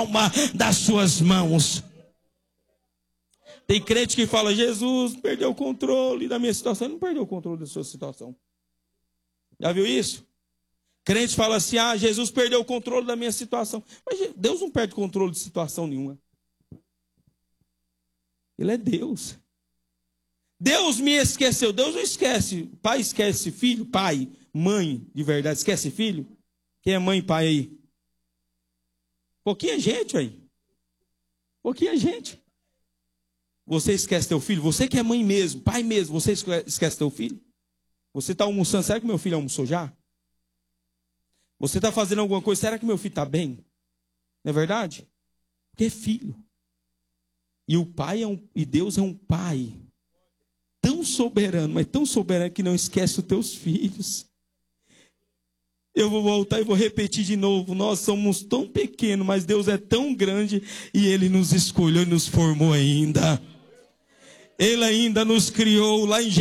palma das suas mãos. Tem crente que fala, Jesus perdeu o controle da minha situação. Ele não perdeu o controle da sua situação. Já viu isso? Crente fala assim, Jesus perdeu o controle da minha situação. Mas Deus não perde controle de situação nenhuma. Ele é Deus. Deus me esqueceu. Deus não esquece. Pai esquece filho? Pai, mãe, de verdade, esquece filho? Quem é mãe e pai aí? Pouquinha gente aí. Pouquinha gente. Você esquece teu filho? Você que é mãe mesmo, pai mesmo, você esquece teu filho? Você está almoçando, será que meu filho almoçou já? Você está fazendo alguma coisa, será que meu filho está bem? Não é verdade? Porque é filho. E o pai e Deus é um pai tão soberano, mas tão soberano que não esquece os teus filhos. Eu vou voltar e vou repetir de novo. Nós somos tão pequenos, mas Deus é tão grande e Ele nos escolheu e nos formou ainda. Ele ainda nos criou lá em